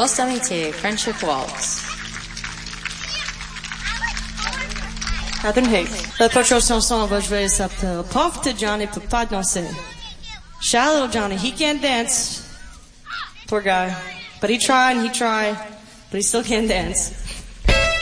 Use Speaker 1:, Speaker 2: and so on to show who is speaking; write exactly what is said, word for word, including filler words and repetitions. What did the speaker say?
Speaker 1: Grosse Amitié, Friendship Waltz.
Speaker 2: Catherine Hicks. La prochaine chanson, on va jouer s'appelle Pauvre de Johnny peut pas danser. Shallow Johnny, he can't dance. Poor guy. But he tried and he tried, but he still can't dance.